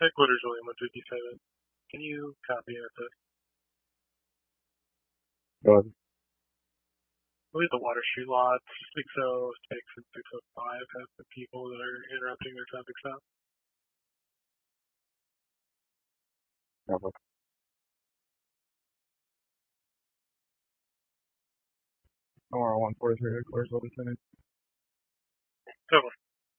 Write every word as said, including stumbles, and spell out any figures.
Headquarters William one fifty-seven. Can you copy at this? Go ahead. I believe the Water Street lots six oh six and six oh five have the people that are interrupting their traffic stop. Over. Or one forty-three headquarters, Lieutenant. Over.